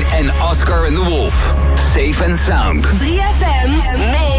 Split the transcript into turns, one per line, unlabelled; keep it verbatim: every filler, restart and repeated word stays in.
en Oscar and the Wolf. Safe and Sound.
drie F M, mee.